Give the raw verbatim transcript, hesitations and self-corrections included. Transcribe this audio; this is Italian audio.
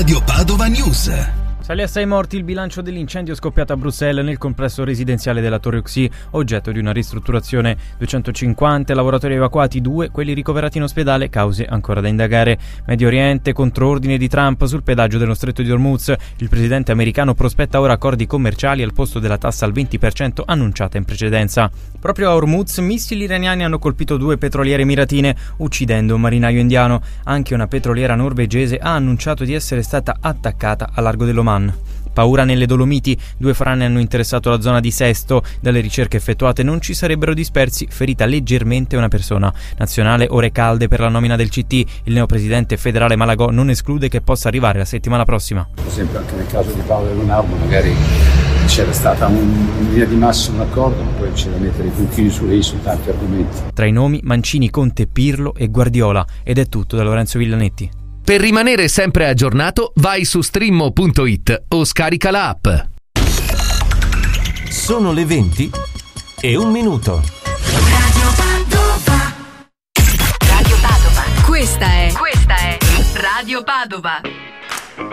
Radio Padova News. Sale a sei morti il bilancio dell'incendio scoppiato a Bruxelles nel complesso residenziale della Torre Uxi, oggetto di una ristrutturazione. duecentocinquanta lavoratori evacuati, due quelli ricoverati in ospedale, cause ancora da indagare. Medio Oriente, controordine di Trump sul pedaggio dello stretto di Hormuz. Il presidente americano prospetta ora accordi commerciali al posto della tassa al venti per cento annunciata in precedenza. Proprio a Hormuz, missili iraniani hanno colpito due petroliere emiratine, uccidendo un marinaio indiano. Anche una petroliera norvegese ha annunciato di essere stata attaccata a largo dell'Oman. Paura nelle Dolomiti, due frane hanno interessato la zona di Sesto. Dalle ricerche effettuate non ci sarebbero dispersi, ferita leggermente una persona. Nazionale ore calde per la nomina del C T. Il neopresidente federale Malagò non esclude che possa arrivare la settimana prossima. Per esempio anche nel caso di Paolo Leonardo magari c'era stata un, in linea di massima un accordo, ma poi c'era da mettere i puntini sulle i su tanti argomenti. Tra i nomi Mancini, Conte, Pirlo e Guardiola. Ed è tutto da Lorenzo Villanetti. Per rimanere sempre aggiornato, vai su streammo punto it o scarica la app. Sono le venti e un minuto. Radio Padova. Radio Padova. Questa è, questa è Radio Padova.